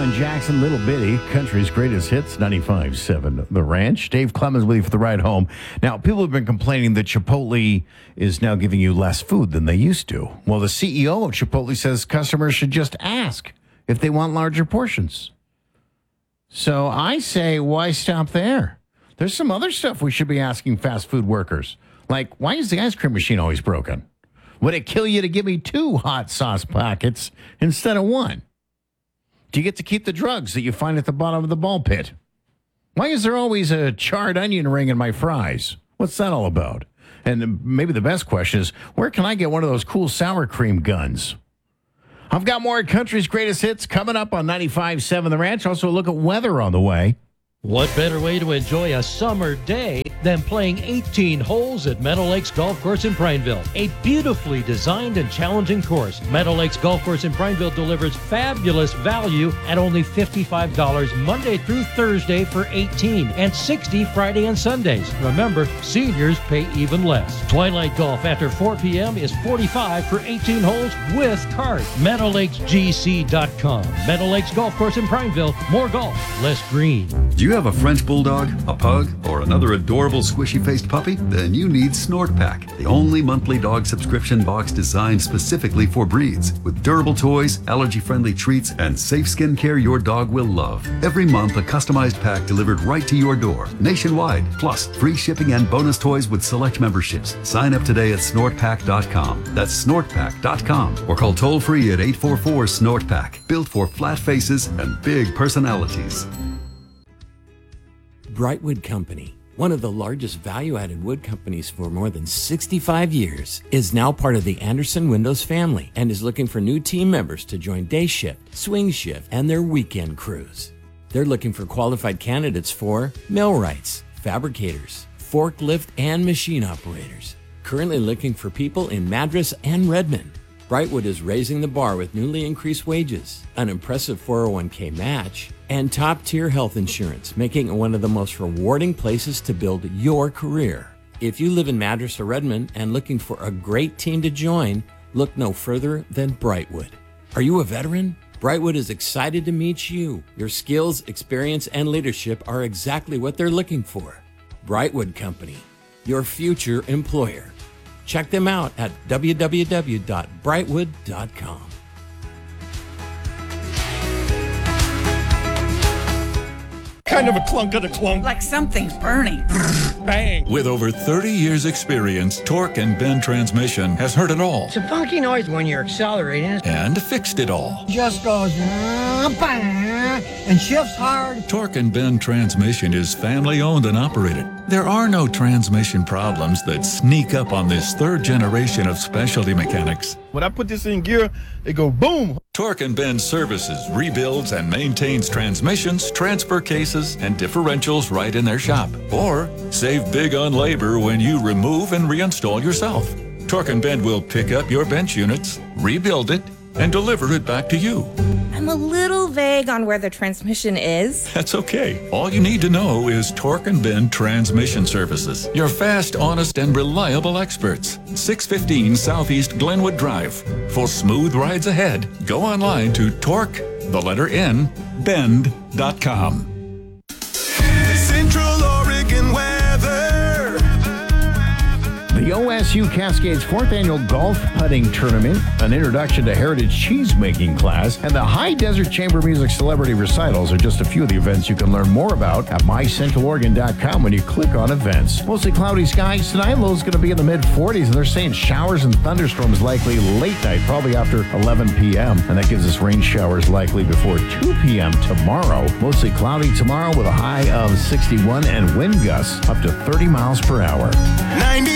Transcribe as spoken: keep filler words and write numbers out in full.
Alan Jackson, Little Bitty, country's greatest hits, ninety-five point seven The Ranch. Dave Clemens with you for the ride home. Now, people have been complaining that Chipotle is now giving you less food than they used to. Well, the C E O of Chipotle says customers should just ask if they want larger portions. So I say, why stop there? There's some other stuff we should be asking fast food workers. Like, why is the ice cream machine always broken? Would it kill you to give me two hot sauce packets instead of one? Do you get to keep the drugs that you find at the bottom of the ball pit? Why is there always a charred onion ring in my fries? What's that all about? And maybe the best question is, where can I get one of those cool sour cream guns? I've got more country's greatest hits coming up on ninety-five point seven The Ranch. Also, a look at weather on the way. What better way to enjoy a summer day than playing eighteen holes at Meadow Lakes Golf Course in Prineville? A beautifully designed and challenging course, Meadow Lakes Golf Course in Prineville delivers fabulous value at only fifty-five dollars Monday through Thursday for eighteen dollars and sixty dollars Friday and Sundays. Remember, seniors pay even less. Twilight golf after four p.m. is forty-five dollars for eighteen holes with cart. Meadow Lakes G C dot com. Meadow Lakes Golf Course in Prineville. More golf, less green. Do you have a French Bulldog, a Pug, or another adorable squishy-faced puppy? Then you need Snort Pack, the only monthly dog subscription box designed specifically for breeds. With durable toys, allergy-friendly treats, and safe skincare your dog will love. Every month, a customized pack delivered right to your door, nationwide. Plus, free shipping and bonus toys with select memberships. Sign up today at snort pack dot com. That's snort pack dot com. Or call toll-free at eight four four, SNORT PACK. Built for flat faces and big personalities. Brightwood Company, one of the largest value-added wood companies for more than sixty-five years, is now part of the Anderson Windows family and is looking for new team members to join day shift, swing shift, and their weekend crews. They're looking for qualified candidates for millwrights, fabricators, forklift, and machine operators. Currently looking for people in Madras and Redmond. Brightwood is raising the bar with newly increased wages, an impressive four oh one k match, and top-tier health insurance, making it one of the most rewarding places to build your career. If you live in Madras or Redmond and looking for a great team to join, look no further than Brightwood. Are you a veteran? Brightwood is excited to meet you. Your skills, experience, and leadership are exactly what they're looking for. Brightwood Company, your future employer. Check them out at w w w dot brightwood dot com. Kind of a clunk of the clunk. Like something's burning. Bang. With over thirty years experience, Torque and Bend Transmission has heard it all. It's a funky noise when you're accelerating. And fixed it all. Just goes and shifts hard. Torque and Bend Transmission is family owned and operated. There are no transmission problems that sneak up on this third generation of specialty mechanics. When I put this in gear, it go boom. Torque and Bend services, rebuilds, and maintains transmissions, transfer cases, and differentials right in their shop. Or save big on labor when you remove and reinstall yourself. Torque and Bend will pick up your bench units, rebuild it, and deliver it back to you. I'm a little vague on where the transmission is. That's okay. All you need to know is Torque and Bend Transmission Services. Your fast, honest, and reliable experts. six fifteen Southeast Glenwood Drive. For smooth rides ahead, go online to Torque, the letter N, bend dot com. Central Oregon weather. The O S U Cascades fourth Annual Golf Putting Tournament, an introduction to Heritage Cheese-Making class, and the High Desert Chamber Music Celebrity Recitals are just a few of the events you can learn more about at my central oregon dot com when you click on events. Mostly cloudy skies tonight. Low's going to be in the mid forties, and they're saying showers and thunderstorms likely late night, probably after eleven p.m., and that gives us rain showers likely before two p.m. tomorrow. Mostly cloudy tomorrow with a high of sixty-one and wind gusts up to thirty miles per hour. ninety